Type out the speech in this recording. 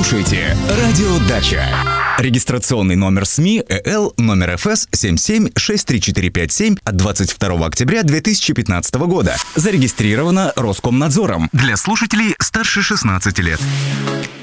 слушаете «Радио Дача». Регистрационный номер СМИ ЭЛ номер ФС 77-63457 от 22 октября 2015 года. Зарегистрировано Роскомнадзором для слушателей старше 16 лет.